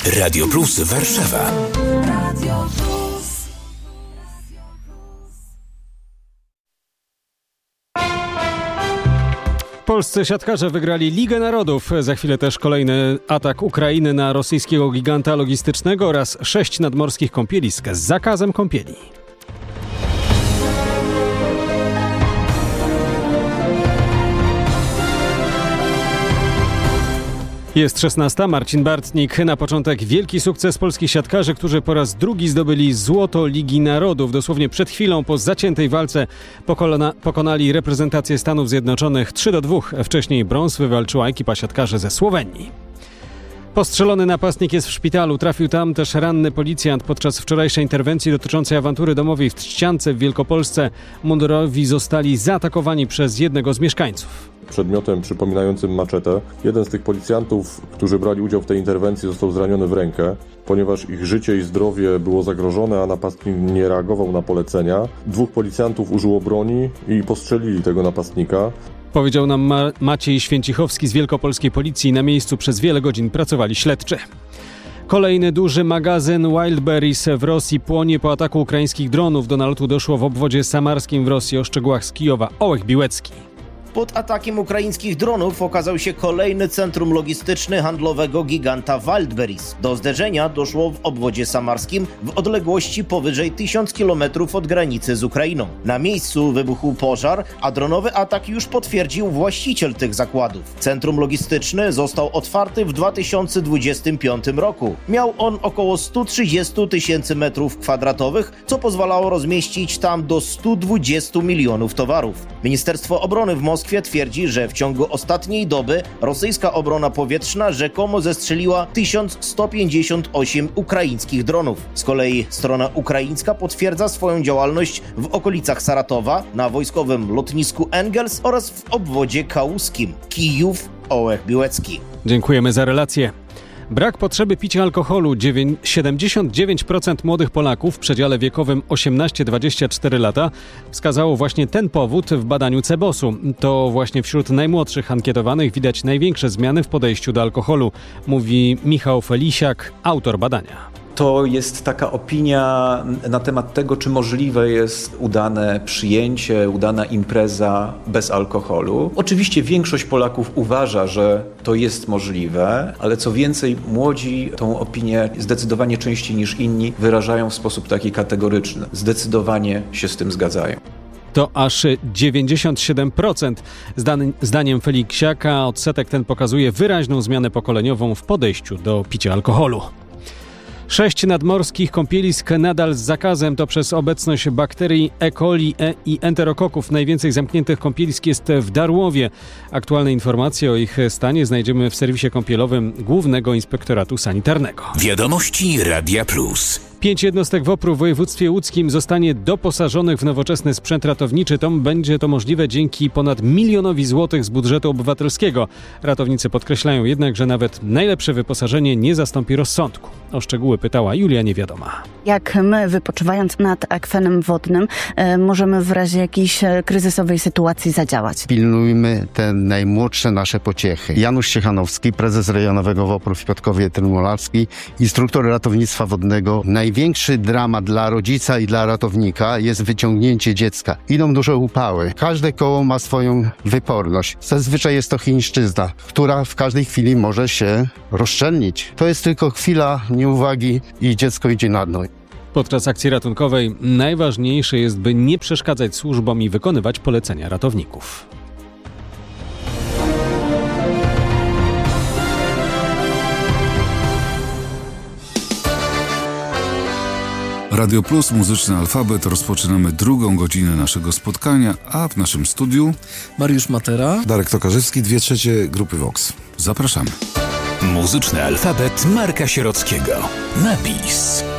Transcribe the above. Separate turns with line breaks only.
Radio Plus Warszawa.
Polscy siatkarze wygrali Ligę Narodów. Za chwilę też kolejny atak Ukrainy na rosyjskiego giganta logistycznego oraz 6 nadmorskich kąpielisk z zakazem kąpieli. Jest 16. Marcin Bartnik. Na początek wielki sukces polskich siatkarzy, którzy po raz drugi zdobyli złoto Ligi Narodów. Dosłownie przed chwilą po zaciętej walce pokonali reprezentację Stanów Zjednoczonych 3-2. Wcześniej brąz wywalczyła ekipa siatkarzy ze Słowenii. Postrzelony napastnik jest w szpitalu. Trafił tam też ranny policjant. Podczas wczorajszej interwencji dotyczącej awantury domowej w Trzciance w Wielkopolsce mundurowi zostali zaatakowani przez jednego z mieszkańców.
Przedmiotem przypominającym maczetę. Jeden z tych policjantów, którzy brali udział w tej interwencji, został zraniony w rękę. Ponieważ ich życie i zdrowie było zagrożone, a napastnik nie reagował na polecenia, 2 policjantów użyło broni i postrzelili tego napastnika.
Powiedział nam Maciej Święcichowski z Wielkopolskiej Policji. Na miejscu przez wiele godzin pracowali śledczy. Kolejny duży magazyn Wildberries w Rosji płonie po ataku ukraińskich dronów. Do nalotu doszło w obwodzie samarskim w Rosji. O szczegółach z Kijowa Ołech Biłecki.
Pod atakiem ukraińskich dronów okazał się kolejny centrum logistyczny handlowego giganta Wildberries. Do zderzenia doszło w obwodzie samarskim w odległości powyżej 1000 km od granicy z Ukrainą. Na miejscu wybuchł pożar, a dronowy atak już potwierdził właściciel tych zakładów. Centrum logistyczne został otwarty w 2025 roku. Miał on około 130 000 m2, co pozwalało rozmieścić tam do 120 milionów towarów. Ministerstwo Obrony w Moskwie twierdzi, że w ciągu ostatniej doby rosyjska obrona powietrzna rzekomo zestrzeliła 1158 ukraińskich dronów. Z kolei strona ukraińska potwierdza swoją działalność w okolicach Saratowa, na wojskowym lotnisku Engels oraz w obwodzie kałuskim. Kijów, Ołech Biłecki.
Dziękujemy za relację. Brak potrzeby picia alkoholu. 79% młodych Polaków w przedziale wiekowym 18-24 lata wskazało właśnie ten powód w badaniu CEBOS-u. To właśnie wśród najmłodszych ankietowanych widać największe zmiany w podejściu do alkoholu, mówi Michał Felisiak, autor badania.
To jest taka opinia na temat tego, czy możliwe jest udane przyjęcie, udana impreza bez alkoholu. Oczywiście większość Polaków uważa, że to jest możliwe, ale co więcej, młodzi tą opinię zdecydowanie częściej niż inni wyrażają w sposób taki kategoryczny. Zdecydowanie się z tym zgadzają.
To aż 97%. Zdaniem Feliksiaka odsetek ten pokazuje wyraźną zmianę pokoleniową w podejściu do picia alkoholu. 6 nadmorskich kąpielisk nadal z zakazem. To przez obecność bakterii E. coli i enterokoków. Najwięcej zamkniętych kąpielisk jest w Darłowie. Aktualne informacje o ich stanie znajdziemy w serwisie kąpielowym Głównego Inspektoratu Sanitarnego.
Wiadomości Radia Plus.
5 jednostek WOPR-u w województwie łódzkim zostanie doposażonych w nowoczesny sprzęt ratowniczy. Będzie to możliwe dzięki ponad 1 milionowi złotych z budżetu obywatelskiego. Ratownicy podkreślają jednak, że nawet najlepsze wyposażenie nie zastąpi rozsądku. O szczegóły pytała Julia Niewiadoma.
Jak my, wypoczywając nad akwenem wodnym, możemy w razie jakiejś kryzysowej sytuacji zadziałać?
Pilnujmy te najmłodsze nasze pociechy. Janusz Ciechanowski, prezes rejonowego WOPR-u w Piotrkowie Trybunalskiej, instruktor ratownictwa wodnego. Największy dramat dla rodzica i dla ratownika jest wyciągnięcie dziecka. Idą duże upały. Każde koło ma swoją wyporność. Zazwyczaj jest to chińszczyzna, która w każdej chwili może się rozszczelnić. To jest tylko chwila nieuwagi i dziecko idzie na dno.
Podczas akcji ratunkowej najważniejsze jest, by nie przeszkadzać służbom i wykonywać polecenia ratowników.
Radio Plus, muzyczny alfabet. Rozpoczynamy drugą godzinę naszego spotkania, a w naszym studiu
Mariusz Matera,
Darek Tokarzewski, 2/3 grupy Vox.
Zapraszamy.
Muzyczny alfabet Marka Sierockiego. Napis.